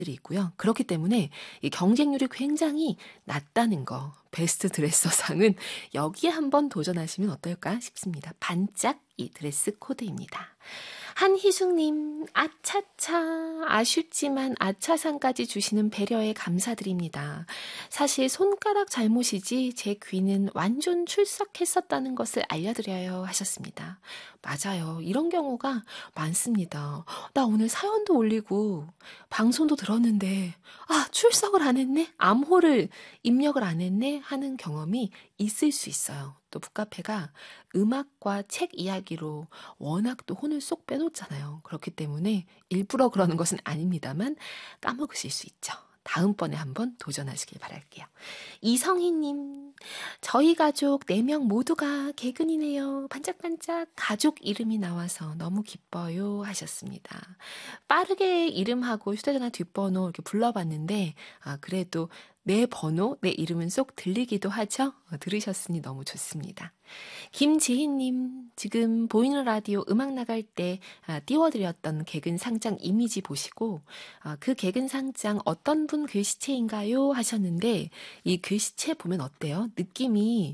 들이 있고요. 그렇기 때문에 이 경쟁률이 굉장히 낮다는 거. 베스트 드레서상은 여기에 한번 도전하시면 어떨까 싶습니다. 반짝 이 드레스 코드입니다. 한희숙님, 아차차, 아쉽지만 아차상까지 주시는 배려에 감사드립니다. 사실 손가락 잘못이지 제 귀는 완전 출석했었다는 것을 알려드려요 하셨습니다. 맞아요. 이런 경우가 많습니다. 나 오늘 사연도 올리고 방송도 들었는데 출석을 안 했네? 암호를 입력을 안 했네? 하는 경험이 있을 수 있어요. 또 북카페가 음악과 책 이야기로 워낙 또 혼을 쏙 빼놓잖아요. 그렇기 때문에 일부러 그러는 것은 아닙니다만 까먹으실 수 있죠. 다음번에 한번 도전하시길 바랄게요. 이성희님, 저희 가족 4명 모두가 개근이네요. 반짝반짝 가족 이름이 나와서 너무 기뻐요 하셨습니다. 빠르게 이름하고 휴대전화 뒷번호 이렇게 불러봤는데 그래도 내 번호, 내 이름은 쏙 들리기도 하죠? 들으셨으니 너무 좋습니다. 김지희님, 지금 보이는 라디오 음악 나갈 때 띄워드렸던 개근 상장 이미지 보시고 그 개근 상장 어떤 분 글씨체인가요? 하셨는데 이 글씨체 보면 어때요? 느낌이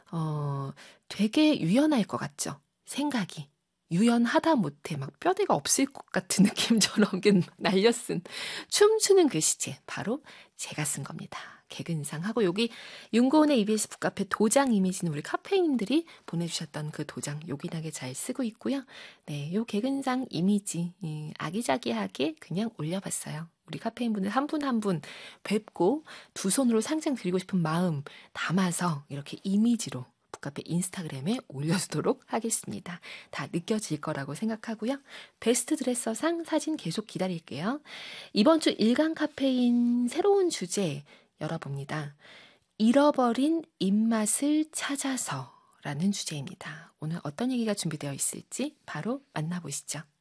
되게 유연할 것 같죠? 생각이. 유연하다 못해 막 뼈대가 없을 것 같은 느낌처럼 날려쓴 춤추는 글씨체 바로 제가 쓴 겁니다. 개근상하고 여기 윤고은의 EBS 북카페 도장 이미지는 우리 카페인들이 보내주셨던 그 도장 요긴하게 잘 쓰고 있고요. 네, 요 개근상 이미지 아기자기하게 그냥 올려봤어요. 우리 카페인 분들 한 분 한 분 뵙고 두 손으로 상장 드리고 싶은 마음 담아서 이렇게 이미지로 북카페 인스타그램에 올려두도록 하겠습니다. 다 느껴질 거라고 생각하고요. 베스트 드레서상 사진 계속 기다릴게요. 이번 주 일간 카페인 새로운 주제 열어봅니다. 잃어버린 입맛을 찾아서 라는 주제입니다. 오늘 어떤 얘기가 준비되어 있을지 바로 만나보시죠.